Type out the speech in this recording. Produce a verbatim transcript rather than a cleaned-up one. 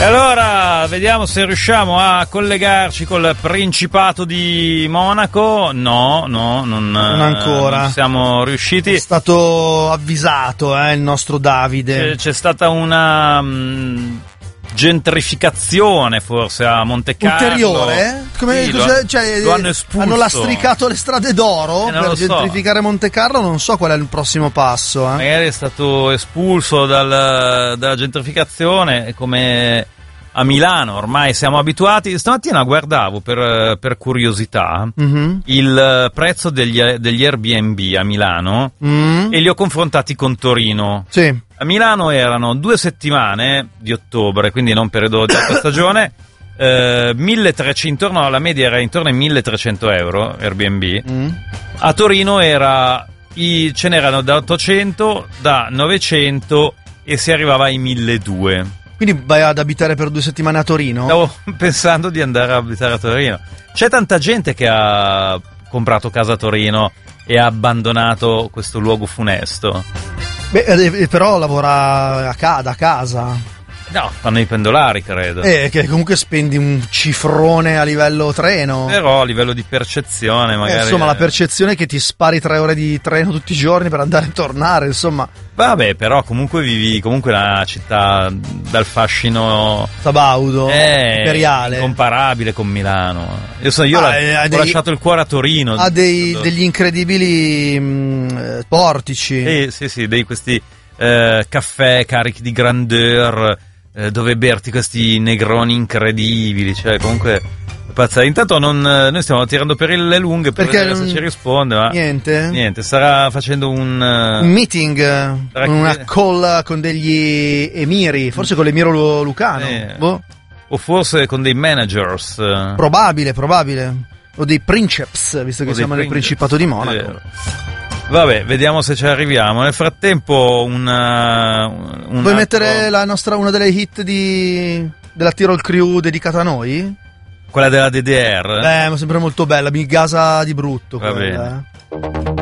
E allora vediamo se riusciamo a collegarci col Principato di Monaco. No, no, non, non ancora. Non siamo riusciti. È stato avvisato eh, il nostro Davide. C'è, c'è stata una mh, gentrificazione forse a Monte Carlo. Ulteriore? Come, sì, cos'è? lo, Cioè, lo hanno espulso. Hanno lastricato le strade d'oro eh, per gentrificare so. Monte Carlo. Non so qual è il prossimo passo. Eh. Magari è stato espulso dal, dalla gentrificazione, come a Milano ormai siamo abituati. Stamattina guardavo per, per curiosità mm-hmm. il prezzo degli, degli Airbnb a Milano mm. e li ho confrontati con Torino. Sì. A Milano erano due settimane di ottobre, quindi non periodo di alta stagione, eh, milletrecento, no, la media era intorno ai milletrecento euro Airbnb. Mm. A Torino era i, ce n'erano da ottocento, da novecento e si arrivava ai milleduecento. Quindi vai ad abitare per due settimane a Torino? Stavo pensando di andare a abitare a Torino. C'è tanta gente che ha comprato casa a Torino e ha abbandonato questo luogo funesto. Beh, però lavora a ca- da casa. No, fanno i pendolari, credo. Eh, che comunque spendi un cifrone a livello treno. Però a livello di percezione, magari. Eh, insomma, la percezione è che ti spari tre ore di treno tutti i giorni per andare e tornare, insomma. Vabbè, però comunque vivi comunque una città dal fascino sabaudo, eh, imperiale, incomparabile con Milano. Io, so, io ah, la, eh, ho dei, lasciato il cuore a Torino. Ha dei, degli incredibili mh, portici. Eh, sì, sì, dei questi eh, caffè carichi di grandeur, eh, dove berti questi negroni incredibili, cioè comunque pazzesco. Intanto non, noi stiamo tirando per le lunghe per perché vedere se ci risponde, ma niente, niente, starà facendo un, un meeting, una che... call con degli emiri, forse con l'emiro lucano, eh, boh. o forse con dei managers, probabile, probabile, o dei princeps, visto che siamo nel Principato di Monaco. Vabbè, vediamo se ci arriviamo. Nel frattempo una, un Vuoi altro... mettere la nostra, una delle hit di, della Tirol Crew dedicata a noi? Quella della D D R? Eh, ma sempre molto bella, mi gasa di brutto. Va quella, bene. Eh.